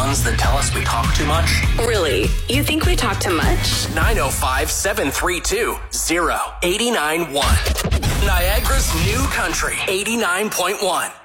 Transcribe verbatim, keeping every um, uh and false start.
ones that tell us we talk too much? Really? You think we talk too much? nine oh five, seven three two, oh eight nine one. Niagara's new country, eighty-nine point one.